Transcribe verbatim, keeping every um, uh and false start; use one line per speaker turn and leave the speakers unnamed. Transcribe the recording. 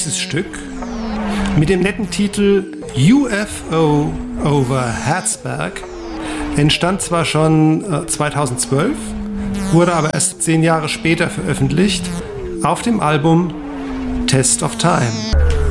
Dieses Stück mit dem netten Titel U F O over Herzberg entstand zwar schon äh, zweitausendzwölf, wurde aber erst zehn Jahre später veröffentlicht auf dem Album Test of Time.